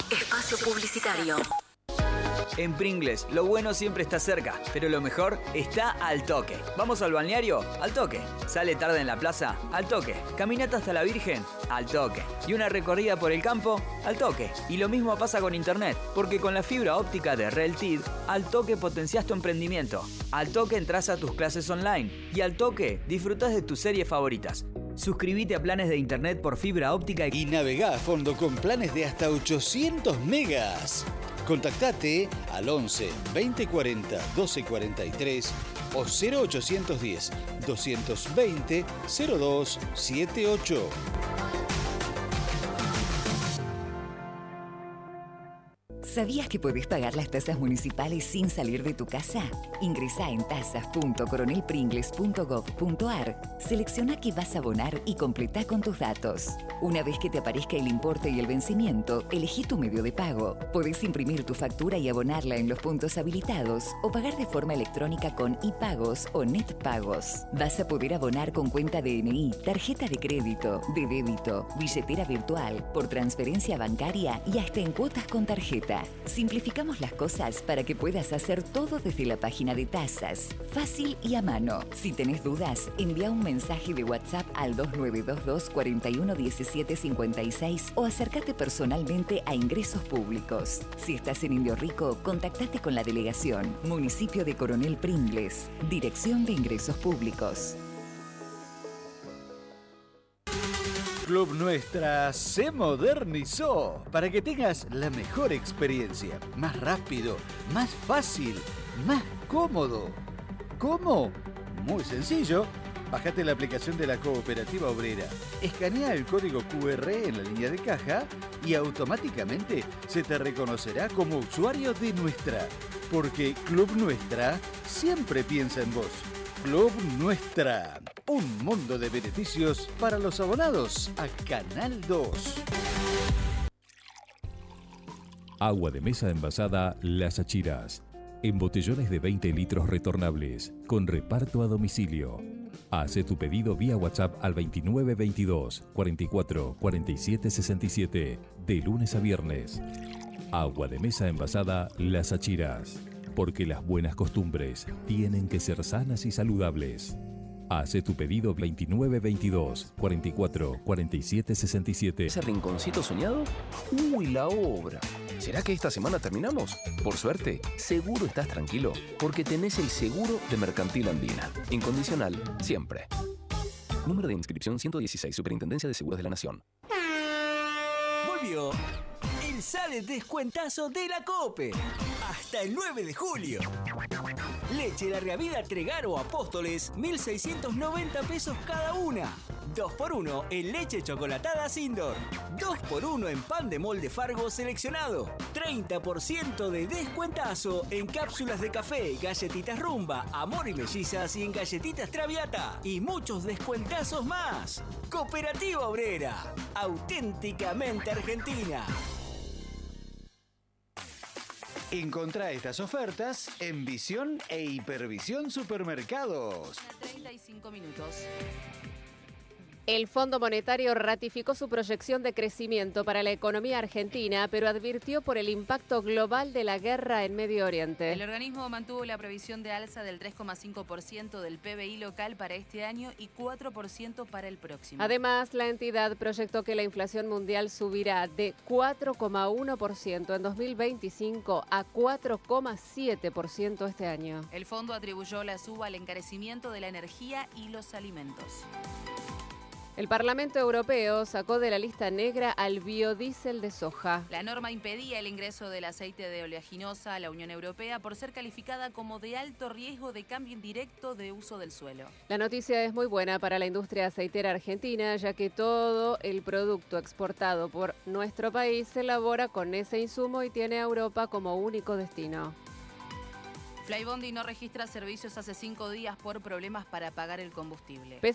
Espacio publicitario. En Pringles, lo bueno siempre está cerca, pero lo mejor está al toque. ¿Vamos al balneario? Al toque. ¿Sale tarde en la plaza? Al toque. ¿Caminata hasta la Virgen? Al toque. ¿Y una recorrida por el campo? Al toque. Y lo mismo pasa con internet, porque con la fibra óptica de Reltid, al toque potencias tu emprendimiento. Al toque entras a tus clases online. Y al toque disfrutas de tus series favoritas. Suscríbete a planes de internet por fibra óptica y navegá a fondo con planes de hasta 800 megas. Contactate al 11 2040 1243 o 0810 220 0278. ¿Sabías que podés pagar las tasas municipales sin salir de tu casa? Ingresá en tasas.coronelpringles.gov.ar, selecciona qué vas a abonar y completá con tus datos. Una vez que te aparezca el importe y el vencimiento, elegí tu medio de pago. Podés imprimir tu factura y abonarla en los puntos habilitados o pagar de forma electrónica con iPagos o NetPagos. Vas a poder abonar con cuenta DNI, tarjeta de crédito, de débito, billetera virtual, por transferencia bancaria y hasta en cuotas con tarjeta. Simplificamos las cosas para que puedas hacer todo desde la página de tasas, fácil y a mano. Si tenés dudas, envía un mensaje de WhatsApp al 2922 41 17 56 o acércate personalmente a Ingresos Públicos. Si estás en Indio Rico, contactate con la delegación. Municipio de Coronel Pringles, Dirección de Ingresos Públicos. Club Nuestra se modernizó para que tengas la mejor experiencia, más rápido, más fácil, más cómodo. ¿Cómo? Muy sencillo. Bájate la aplicación de la Cooperativa Obrera, escanea el código QR en la línea de caja y automáticamente se te reconocerá como usuario de Nuestra, porque Club Nuestra siempre piensa en vos. Club Nuestra, un mundo de beneficios para los abonados a Canal 2. Agua de mesa envasada Las Achiras, en botellones de 20 litros retornables, con reparto a domicilio. Haz tu pedido vía WhatsApp al 2922 44 47 67, de lunes a viernes. Agua de mesa envasada Las Achiras, porque las buenas costumbres tienen que ser sanas y saludables. Haz tu pedido 2922 44 47 67. ¿Ese rinconcito soñado? ¡Uy, la obra! ¿Será que esta semana terminamos? Por suerte, seguro estás tranquilo, porque tenés el seguro de Mercantil Andina. Incondicional, siempre. Número de inscripción 116, Superintendencia de Seguros de la Nación. Volvió el Sale Descuentazo de la COPE. Hasta el 9 de julio. Leche Larga Vida Tregaro Apóstoles, 1.690 pesos cada una. 2x1 en leche chocolatada Sindor. 2x1 en pan de molde Fargo seleccionado. 30% de descuentazo en cápsulas de café, galletitas Rumba, Amor y Mellizas y en galletitas Traviata. Y muchos descuentazos más. Cooperativa Obrera. Auténticamente argentina. Encontrá estas ofertas en Visión e Hipervisión Supermercados. 35 minutos. El Fondo Monetario ratificó su proyección de crecimiento para la economía argentina, pero advirtió por el impacto global de la guerra en Medio Oriente. El organismo mantuvo la previsión de alza del 3,5% del PBI local para este año y 4% para el próximo. Además, la entidad proyectó que la inflación mundial subirá de 4,1% en 2025 a 4,7% este año. El fondo atribuyó la suba al encarecimiento de la energía y los alimentos. El Parlamento Europeo sacó de la lista negra al biodiesel de soja. La norma impedía el ingreso del aceite de oleaginosa a la Unión Europea por ser calificada como de alto riesgo de cambio indirecto de uso del suelo. La noticia es muy buena para la industria aceitera argentina, ya que todo el producto exportado por nuestro país se elabora con ese insumo y tiene a Europa como único destino. Flybondi no registra servicios hace 5 días por problemas para pagar el combustible.